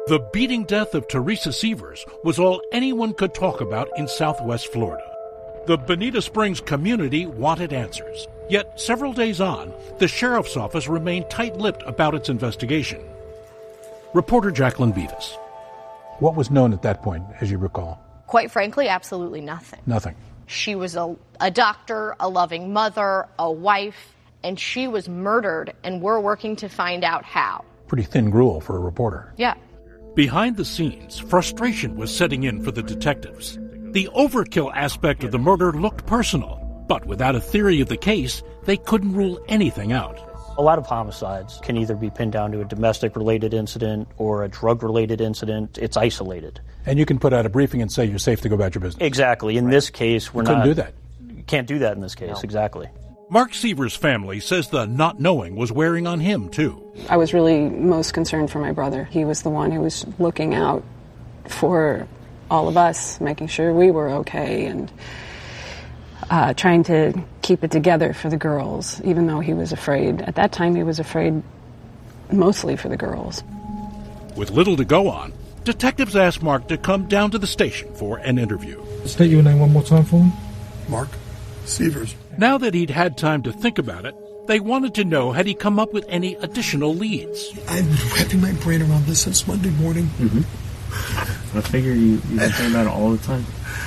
The beating death of Teresa Sievers was all anyone could talk about in Southwest Florida. The Bonita Springs community wanted answers. Yet, several days on, the sheriff's office remained tight-lipped about its investigation. Reporter Jacqueline Beavis. What was known at that point, as you recall? Quite frankly, absolutely nothing. Nothing. She was a doctor, a loving mother, a wife, and she was murdered, and we're working to find out how. Pretty thin gruel for a reporter. Yeah. Behind the scenes, frustration was setting in for the detectives. The overkill aspect of the murder looked personal, but without a theory of the case, they couldn't rule anything out. A lot of homicides can either be pinned down to a domestic-related incident or a drug-related incident. It's isolated. And you can put out a briefing and say you're safe to go about your business. Exactly. In this case, we're couldn't do that. You can't do that in this case, exactly. Mark Sievers' family says the not knowing was wearing on him, too. I was really most concerned for my brother. He was the one who was looking out for all of us, making sure we were okay, and trying to keep it together for the girls, even though he was afraid. At that time, he was afraid mostly for the girls. With little to go on, detectives asked Mark to come down to the station for an interview. State your name one more time for me. Mark Sievers. Now that he'd had time to think about it, they wanted to know had he come up with any additional leads. I've been wrapping my brain around this since Monday morning. I figure you think about it all the time.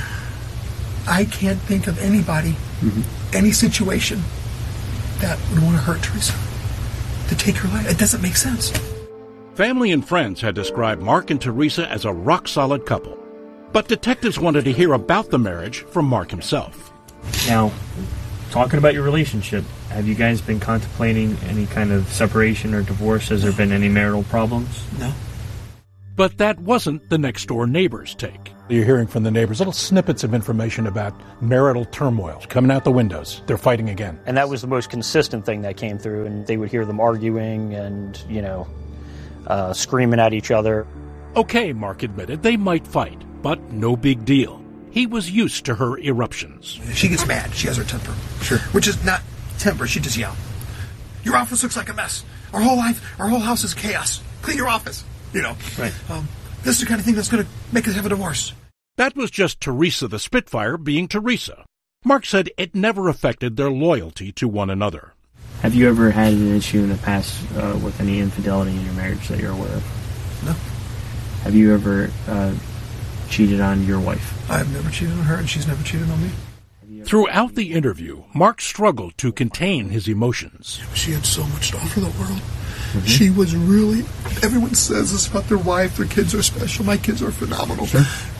I can't think of anybody, any situation that would want to hurt Teresa, to take her life. It doesn't make sense. Family and friends had described Mark and Teresa as a rock-solid couple. But detectives wanted to hear about the marriage from Mark himself. Now, talking about your relationship, have you guys been contemplating any kind of separation or divorce? Has there been any marital problems? No. But that wasn't the next-door neighbor's take. You're hearing from the neighbors little snippets of information about marital turmoil coming out the windows. They're fighting again. And that was the most consistent thing that came through, and they would hear them arguing and, screaming at each other. Okay, Mark admitted, they might fight, but no big deal. He was used to her eruptions. She gets mad. She has her temper. Sure. Which is not temper. She just yells. Your office looks like a mess. Our whole house is chaos. Clean your office. Right. This is the kind of thing that's going to make us have a divorce. That was just Teresa the Spitfire being Teresa. Mark said it never affected their loyalty to one another. Have you ever had an issue in the past with any infidelity in your marriage that you're aware of? No. Have you ever cheated on your wife? I've never cheated on her, and she's never cheated on me. Throughout the interview, Mark struggled to contain his emotions. She had so much to offer the world. She was really... Everyone says this about their wife. Their kids are special. My kids are phenomenal. Sure.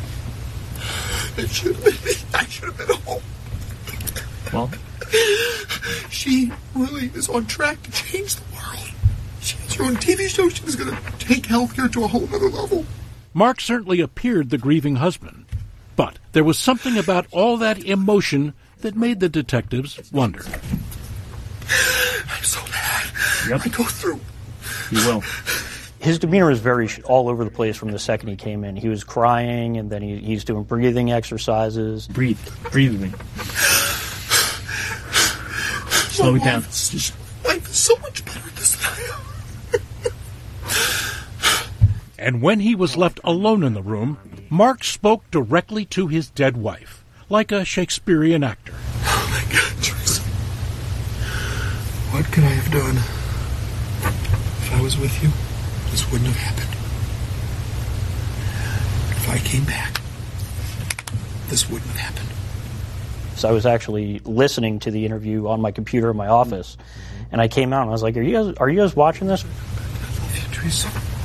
It should have been me. I should have been home. Well... She really is on track to change the world. She has her own TV show. She's going to take healthcare to a whole other level. Mark certainly appeared the grieving husband. But there was something about all that emotion that made the detectives wonder. I'm so mad. Yep. I go through... You will. His demeanor was very all over the place from the second he came in. He was crying, and then he's doing breathing exercises. Breathe with me. Slow it down. Life is so much better this than I am. And when he was left alone in the room, Mark spoke directly to his dead wife, like a Shakespearean actor. Oh my God, Teresa. What could I have done? If I was with you, this wouldn't have happened. If I came back, this wouldn't have happened. So I was actually listening to the interview on my computer in my office, and I came out and I was like, "Are you guys watching this?" I love you, Teresa.